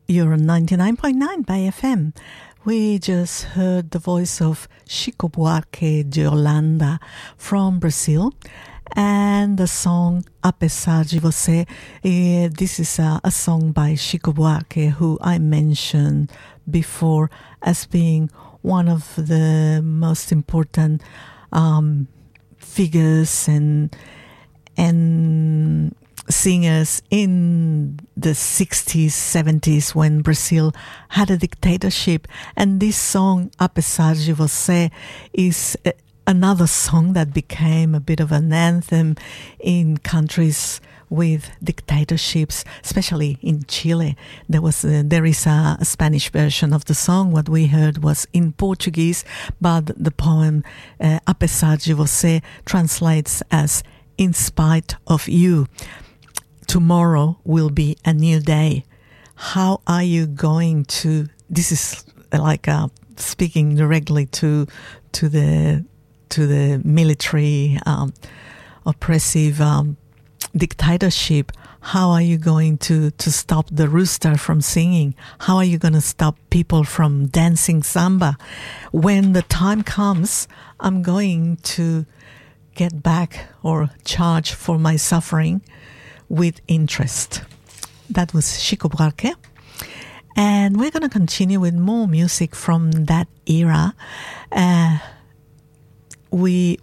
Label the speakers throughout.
Speaker 1: You're on 99.9 by FM. We just heard the voice of Chico Buarque de Holanda from Brazil and the song Apesar de Você. This is a song by Chico Buarque, who I mentioned before as being one of the most important figures and singers in the 60s, 70s when Brazil had a dictatorship. And this song, Apesar de Você, is another song that became a bit of an anthem in countries with dictatorships, especially in Chile. There is a Spanish version of the song. What we heard was in Portuguese, but the poem Apesar de Você translates as in spite of you. Tomorrow will be a new day. How are you going to? This is like speaking directly to the military oppressive dictatorship. How are you going to stop the rooster from singing? How are you going to stop people from dancing samba? When the time comes, I'm going to get back or charge for my suffering with interest. That was Chico Buarque. And we're going to continue with more music from that era. We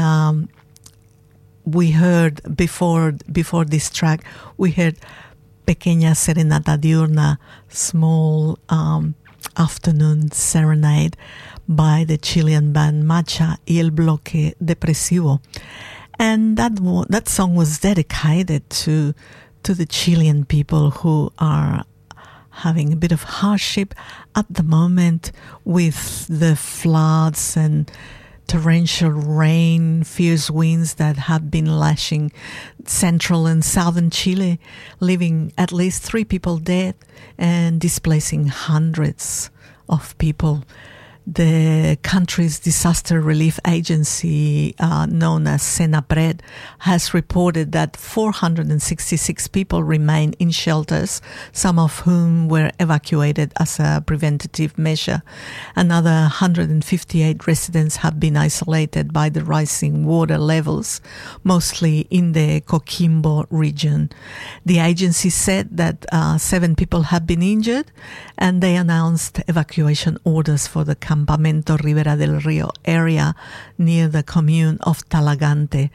Speaker 1: heard before this track, we heard Pequeña Serenata Diurna, small afternoon serenade by the Chilean band Macha y el Bloque Depresivo. And that song was dedicated to the Chilean people who are having a bit of hardship at the moment with the floods and torrential rain, fierce winds that have been lashing central and southern Chile, leaving at least 3 people dead and displacing hundreds of people. The country's disaster relief agency, known as Senapred, has reported that 466 people remain in shelters, some of whom were evacuated as a preventative measure. Another 158 residents have been isolated by the rising water levels, mostly in the Coquimbo region. The agency said that 7 people have been injured, and they announced evacuation orders for the Campamento Ribera del Río area near the commune of Talagante,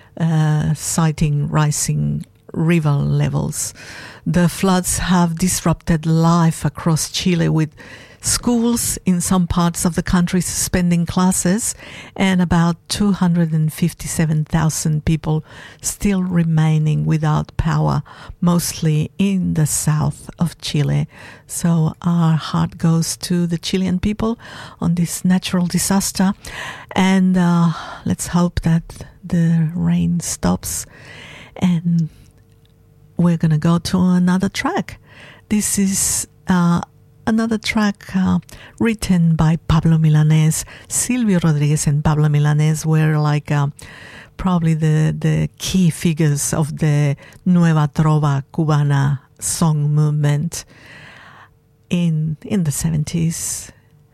Speaker 1: citing rising river levels. The floods have disrupted life across Chile, with schools in some parts of the country suspending classes and about 257,000 people still remaining without power, mostly in the south of Chile. So our heart goes to the Chilean people on this natural disaster, and let's hope that the rain stops. And we're going to go to another track. This is another track written by Pablo Milanés. Silvio Rodríguez and Pablo Milanés were like probably the key figures of the Nueva Trova Cubana song movement in the 70s.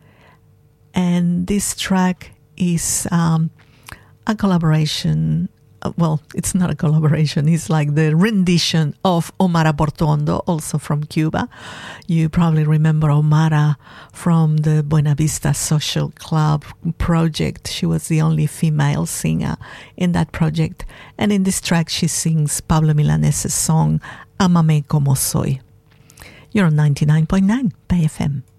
Speaker 1: And this track is a collaboration. Well, it's not a collaboration. It's like the rendition of Omara Portuondo, also from Cuba. You probably remember Omara from the Buena Vista Social Club project. She was the only female singer in that project. And in this track, she sings Pablo Milanés' song, Amame Como Soy. You're on 99.9 by FM.